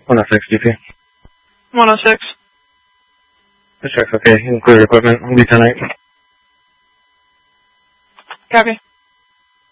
106 DP. 106. This truck's okay. You can clear your equipment. I'll be tonight. Copy.